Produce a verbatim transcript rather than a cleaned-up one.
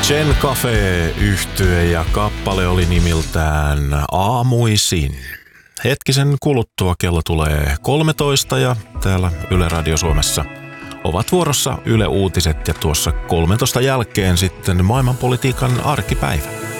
Chen Cafe -yhtye ja kappale oli nimiltään Aamuisin. Hetkisen kuluttua kello tulee kolmetoista ja täällä Yle Radio Suomessa ovat vuorossa Yle Uutiset ja tuossa kolmetoista jälkeen sitten maailmanpolitiikan arkipäivä.